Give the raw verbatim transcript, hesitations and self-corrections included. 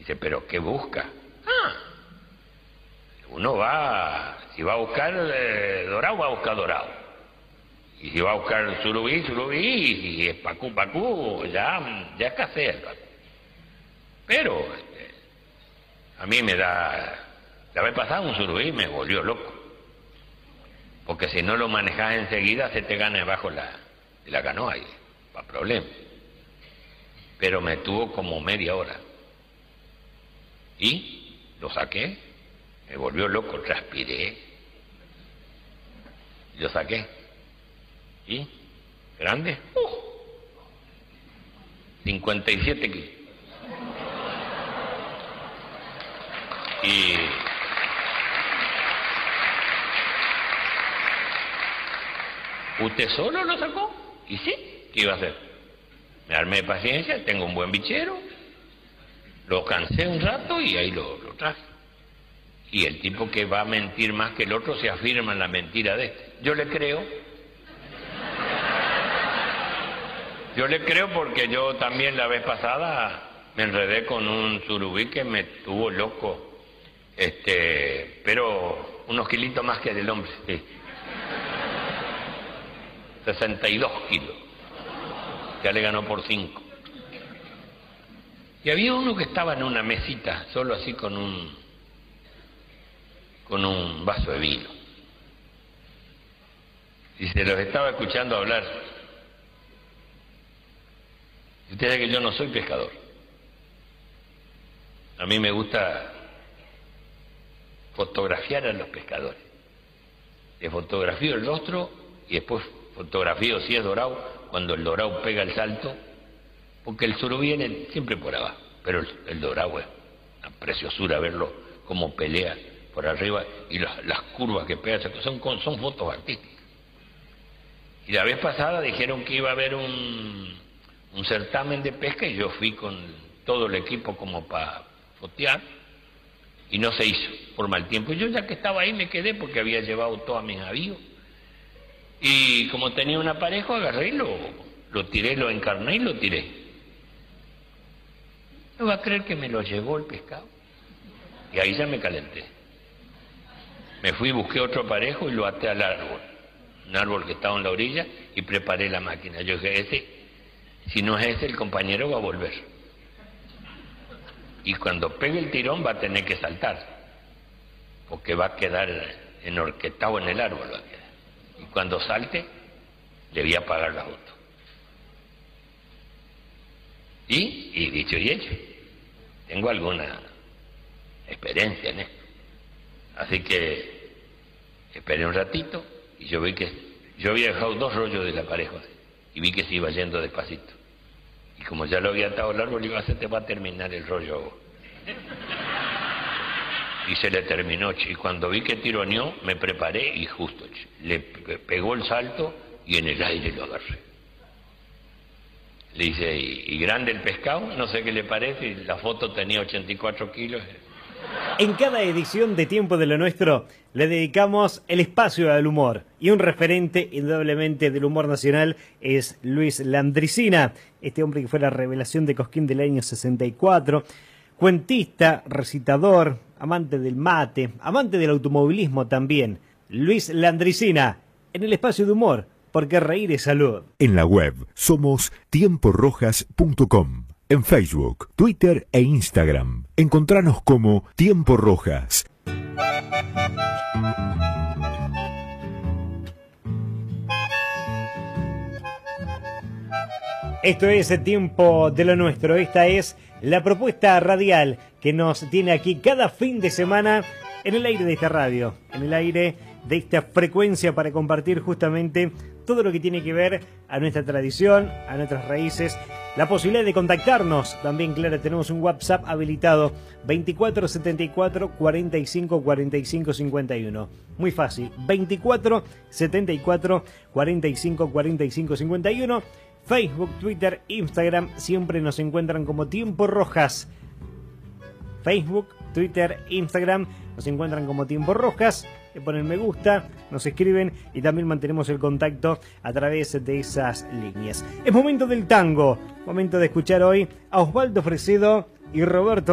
Dice, ¿pero qué busca? Ah, uno va, si va a buscar eh, dorado, va a buscar dorado. Y si va a buscar surubí, surubí, y si es pacú, pacú, ya, ya escasea. Pero este, a mí me da, la vez pasada un surubí me volvió loco. Porque si no lo manejas enseguida, se te gana debajo la, de la canoa y va problema. Pero me tuvo como media hora. Y lo saqué, me volvió loco, transpiré. Lo saqué. ¿Y? ¿Grande? Uh, cincuenta y siete kilos. Y... ¿Usted solo lo sacó? ¿Y sí? ¿Qué iba a hacer? Me armé de paciencia, tengo un buen bichero, lo cansé un rato y ahí lo, lo traje. Y el tipo que va a mentir más que el otro se afirma en la mentira de este. Yo le creo. Yo le creo porque yo también la vez pasada me enredé con un surubí que me tuvo loco. Este, pero unos kilitos más que el hombre, sí. sesenta y dos kilos. Ya le ganó por cinco. Y había uno que estaba en una mesita, solo así con un con un vaso de vino. Y se los estaba escuchando hablar. Y usted sabe que yo no soy pescador. A mí me gusta fotografiar a los pescadores. Le fotografío el rostro y después fotografío si es dorado, cuando el dorado pega el salto, porque el surubí viene siempre por abajo, pero el, el dorado es una preciosura verlo como pelea por arriba y las, las curvas que pega, son, son fotos artísticas. Y la vez pasada dijeron que iba a haber un, un certamen de pesca y yo fui con todo el equipo como para fotear y no se hizo por mal tiempo. Y yo ya que estaba ahí me quedé porque había llevado todos mis avíos. Y como tenía un aparejo, agarré y lo, lo tiré, lo encarné y lo tiré. ¿No va a creer que me lo llevó el pescado? Y ahí ya me calenté. Me fui, busqué otro aparejo y lo até al árbol. Un árbol que estaba en la orilla y preparé la máquina. Yo dije, ese, si no es ese, el compañero va a volver. Y cuando pegue el tirón va a tener que saltar. Porque va a quedar enhorquetado en el árbol. Va a quedar. Y cuando salte, le voy a pagar la auto. Y, y dicho y hecho, tengo alguna experiencia en esto. Así que esperé un ratito y yo vi que yo había dejado dos rollos del aparejo y vi que se iba yendo despacito. Y como ya lo había atado al árbol, iba a se te va a terminar el rollo. Y se le terminó, y cuando vi que tironeó, me preparé y justo, le pegó el salto y en el aire lo agarré. Le dice, ¿y, y grande el pescado? No sé qué le parece, y la foto tenía ochenta y cuatro kilos. En cada edición de Tiempo de lo Nuestro le dedicamos el espacio al humor. Y un referente indudablemente del humor nacional es Luis Landricina, este hombre que fue la revelación de Cosquín del año sesenta y cuatro, cuentista, recitador, amante del mate, amante del automovilismo también. Luis Landricina, en el espacio de humor, porque reír es salud. En la web somos tiempo rojas punto com. En Facebook, Twitter e Instagram. Encontranos como Tiempo Rojas. Esto es el Tiempo de lo Nuestro. Esta es la propuesta radial que nos tiene aquí cada fin de semana en el aire de esta radio, en el aire de esta frecuencia para compartir justamente todo lo que tiene que ver a nuestra tradición, a nuestras raíces. La posibilidad de contactarnos también, claro, tenemos un WhatsApp habilitado veinticuatro setenta y cuatro cuarenta y cinco cuarenta y cinco cincuenta y uno. Muy fácil, veinticuatro setenta y cuatro cuarenta y cinco cuarenta y cinco cincuenta y uno. Facebook, Twitter, Instagram, siempre nos encuentran como Tiempo Rojas. Facebook, Twitter, Instagram, nos encuentran como Tiempo Rojas. Le ponen me gusta, nos escriben y también mantenemos el contacto a través de esas líneas. Es momento del tango, momento de escuchar hoy a Osvaldo Fresedo y Roberto